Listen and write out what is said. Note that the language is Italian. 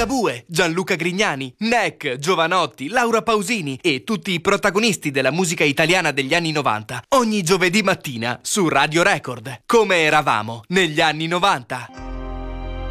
Ligabue, Gianluca Grignani, Neck, Giovanotti, Laura Pausini e tutti i protagonisti della musica italiana degli anni 90. Ogni giovedì mattina su Radio Record. Come eravamo negli anni 90.